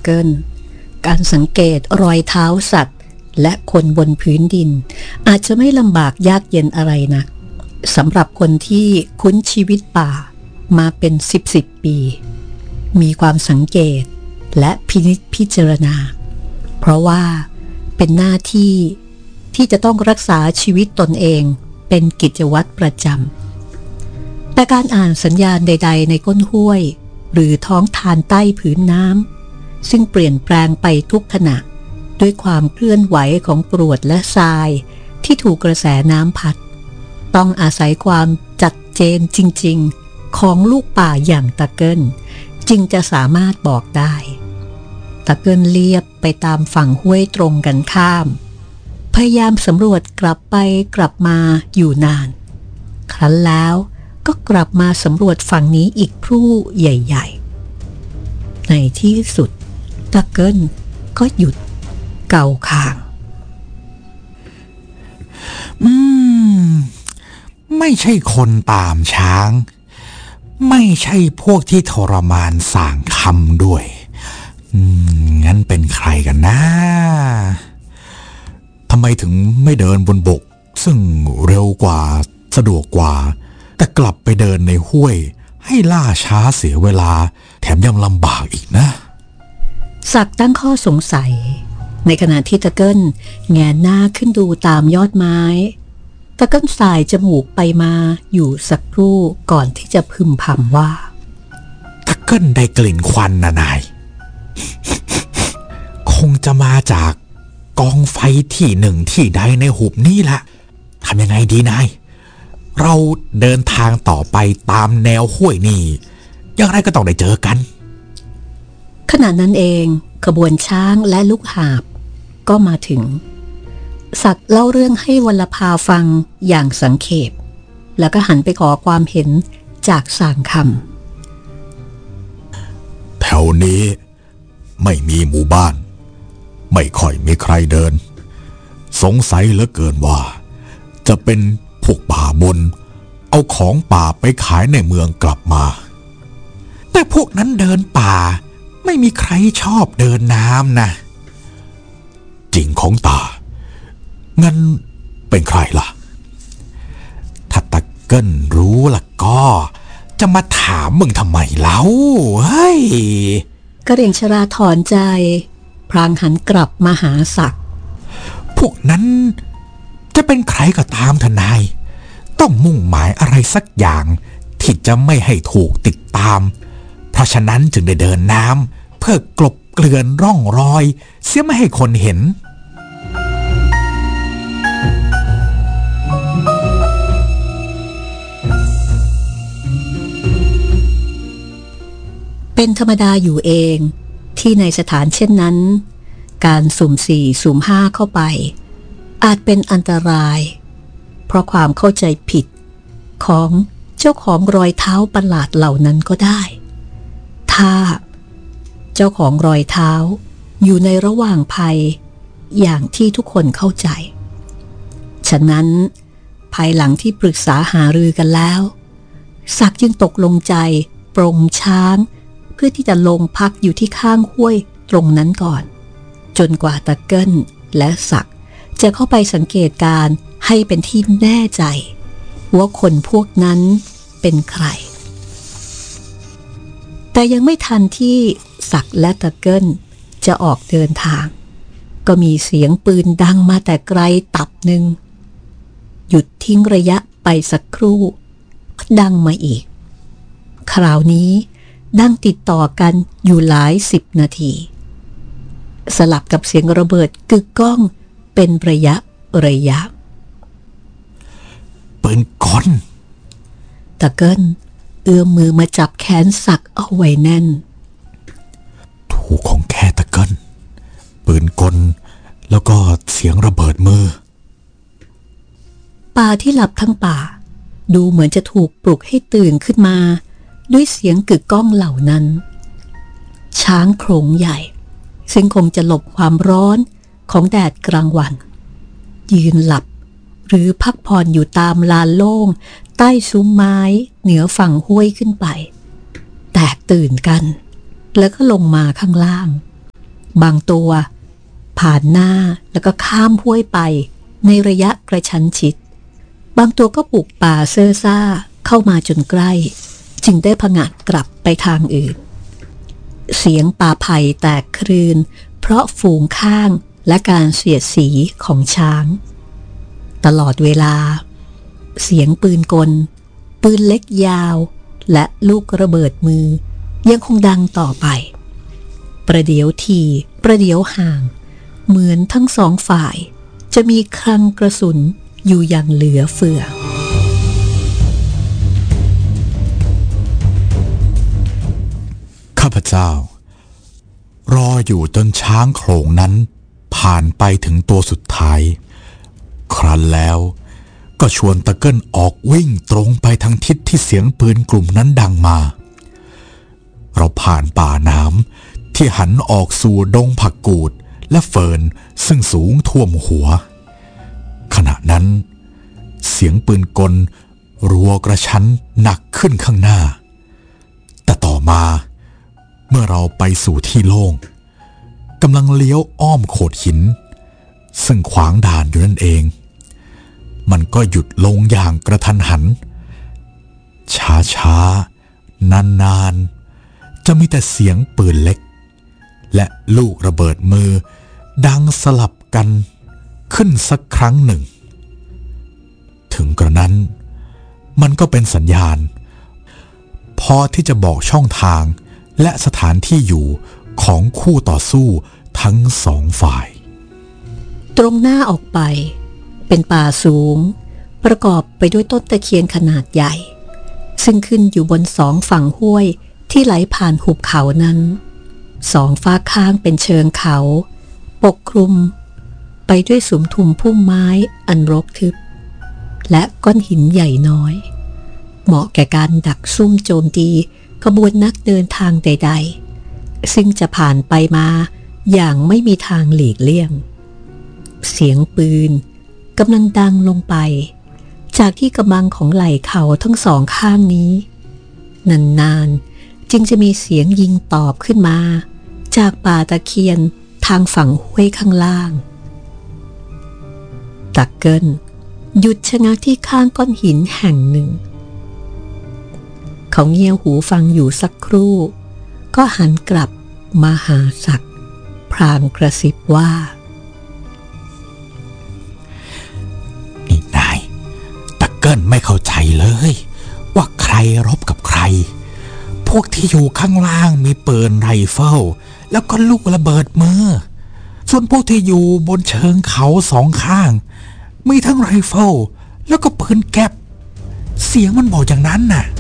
เกิลการสังเกตรอยเท้าสัตว์และคนบนพื้นดินอาจจะไม่ลำบากยากเย็นอะไรนักสำหรับคนที่คุ้นชีวิตป่ามาเป็น10 ปีมีความสังเกตและพินิจพิจารณาเพราะว่าเป็นหน้าที่ที่จะต้องรักษาชีวิตตนเองเป็นกิจวัตรประจำแต่การอ่านสัญญาณใดๆในก้นห้วยหรือท้องทานใต้ผืนน้ำซึ่งเปลี่ยนแปลงไปทุกขณะด้วยความเคลื่อนไหวของกรวดและทรายที่ถูกกระแสน้ำพัดต้องอาศัยความจัดเจนจริงๆของลูกป่าอย่างตะเกิลจึงจะสามารถบอกได้ตะเกิลเลียบไปตามฝั่งห้วยตรงกันข้ามพยายามสำรวจกลับไปกลับมาอยู่นานครั้นแล้วก็กลับมาสำรวจฝั่งนี้อีกครู่ใหญ่ๆในที่สุดตะเกิลก็หยุดเกาคางไม่ใช่คนตามช้างไม่ใช่พวกที่ทรมานสร้างคำด้วยงั้นเป็นใครกันนะทำไมถึงไม่เดินบนบกซึ่งเร็วกว่าสะดวกกว่าแต่กลับไปเดินในห้วยให้ล่าช้าเสียเวลาแถมยังลำบากอีกนะศักดิ์ตั้งข้อสงสัยในขณะที่ตะเกิลแงนหน้าขึ้นดูตามยอดไม้ตะเกิลสายจมูกไปมาอยู่สักครู่ก่อนที่จะพึมพำว่าตะเกิลได้กลิ่นควันนะนาย คงจะมาจากกองไฟที่หนึ่งที่ใดในหุบนี่แหละทำยังไงดีนายเราเดินทางต่อไปตามแนวห้วยนี่อย่างไรก็ต้องได้เจอกันขณะนั้นเองขบวนช้างและลูกหาบก็มาถึงศักดิ์เล่าเรื่องให้วลภาฟังอย่างสังเขปแล้วก็หันไปขอความเห็นจากสางคำแถวนี้ไม่มีหมู่บ้านไม่ค่อยมีใครเดินสงสัยเหลือเกินว่าจะเป็นพวกป่าบนเอาของป่าไปขายในเมืองกลับมาแต่พวกนั้นเดินป่าไม่มีใครชอบเดินน้ำนะจริงของตางั้นเป็นใครล่ะถ้าตะเกิลรู้ล่ะก็จะมาถามมึงทำไมเล่าเฮ้ยกระเหรี่ยงชราถอนใจพลางหันกลับมาหาศักดิ์พวกนั้นจะเป็นใครก็ตามทนายต้องมุ่งหมายอะไรสักอย่างที่จะไม่ให้ถูกติดตามเพราะฉะนั้นจึงได้เดินน้ำเพื่อกลบเกลื่อนร่องรอยเสียไม่ให้คนเห็นเป็นธรรมดาอยู่เองที่ในสถานเช่นนั้นการสุ่ม4สุ่ม5เข้าไปอาจเป็นอันตรายเพราะความเข้าใจผิดของเจ้าของรอยเท้าประหลาดเหล่านั้นก็ได้ถ้าเจ้าของรอยเท้าอยู่ในระหว่างภัยอย่างที่ทุกคนเข้าใจฉะนั้นภายหลังที่ปรึกษาหารือกันแล้วศักดิ์จึงตกลงใจปรงช้างเพื่อที่จะลงพักอยู่ที่ข้างห้วยตรงนั้นก่อนจนกว่าตะเกิลและศักดิ์จะเข้าไปสังเกตการให้เป็นที่แน่ใจว่าคนพวกนั้นเป็นใครแต่ยังไม่ทันที่ศักดิ์และตะเกิลจะออกเดินทางก็มีเสียงปืนดังมาแต่ไกลตับหนึ่งหยุดทิ้งระยะไปสักครู่ดังมาอีกคราวนี้ดังติดต่อกันอยู่หลาย10 นาทีสลับกับเสียงระเบิดกึกก้องเป็นระยะปืนกลตะเกิลเอื้อมมือมาจับแขนศักดิ์เอาไว้แน่นถูกของแค่ตะเกิลปืนกลแล้วก็เสียงระเบิดมือป่าที่หลับทั้งป่าดูเหมือนจะถูกปลุกให้ตื่นขึ้นมาด้วยเสียงกึกก้องเหล่านั้นช้างโขลงใหญ่ซึ่งคงจะหลบความร้อนของแดดกลางวันยืนหลับหรือพักผ่อนอยู่ตามลานโล่งใต้ซุ้มไม้เหนือฝั่งห้วยขึ้นไปแตกตื่นกันแล้วก็ลงมาข้างล่างบางตัวผ่านหน้าแล้วก็ข้ามห้วยไปในระยะกระชั้นชิดบางตัวก็บุกป่าเซ่อซ่าเข้ามาจนใกล้จึงได้ผงาดกลับไปทางอื่นเสียงป่าไผ่แตกครืนเพราะฝูงข้างและการเสียดสีของช้างตลอดเวลาเสียงปืนกลปืนเล็กยาวและลูกระเบิดมือยังคงดังต่อไปประเดี๋ยวทีประเดี๋ยวห่างเหมือนทั้งสองฝ่ายจะมีคลังกระสุนอยู่อย่างเหลือเฟือข้าพเจ้ารออยู่จนช้างโขลงนั้นผ่านไปถึงตัวสุดท้ายครั้นแล้วก็ชวนตะเกิ้ลออกวิ่งตรงไปทางทิศที่เสียงปืนกลุ่มนั้นดังมาเราผ่านป่าน้ำที่หันออกสู่ดงผักกูดและเฟิร์นซึ่งสูงท่วมหัวขณะนั้นเสียงปืนกลรัวกระชั้นหนักขึ้นข้างหน้าแต่ต่อมาเมื่อเราไปสู่ที่โล่งกำลังเลี้ยวอ้อมโขดหินซึ่งขวางด่านอยู่นั่นเองมันก็หยุดลงอย่างกระทันหันช้าๆนานๆจะมีแต่เสียงปืนเล็กและลูกระเบิดมือดังสลับกันขึ้นสักครั้งหนึ่งถึงกระนั้นมันก็เป็นสัญญาณพอที่จะบอกช่องทางและสถานที่อยู่ของคู่ต่อสู้ทั้งสองฝ่ายตรงหน้าออกไปเป็นป่าสูงประกอบไปด้วยต้นตะเคียนขนาดใหญ่ซึ่งขึ้นอยู่บนสองฝั่งห้วยที่ไหลผ่านหุบเขานั้นสองฝากข้างเป็นเชิงเขาปกคลุมไปด้วยสุมทุมพุ่มไม้อันรกทึบและก้อนหินใหญ่น้อยเหมาะแก่การดักซุ่มโจมตีขบวนนักเดินทางใดๆซึ่งจะผ่านไปมาอย่างไม่มีทางหลีกเลี่ยงเสียงปืนกำลังดังลงไปจากที่กำบังของไหล่เขาทั้งสองข้างนี้นานๆจึงจะมีเสียงยิงตอบขึ้นมาจากป่าตะเคียนทางฝั่งห้วยข้างล่างตักเกิลหยุดชะงักที่ข้างก้อนหินแห่งหนึ่งเขาเงี่ยวหูฟังอยู่สักครู่ก็หันกลับมาหาศักดิ์พรางกระซิบว่านี่นายตักเกิลไม่เข้าใจเลยว่าใครรบกับใครพวกที่อยู่ข้างล่างมีปืนไรเฟิลแล้วก็ลูกระเบิดมือส่วนพวกที่อยู่บนเชิงเขาสองข้างมีทั้งไรเฟิลแล้วก็ปืนแก๊ปเสียงมันบอกอย่างนั้นน่ะ